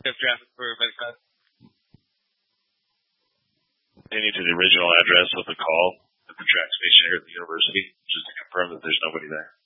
Have traffic for Medicon. Continue to the original address of the call at the track station here at the university, just to confirm that there's nobody there.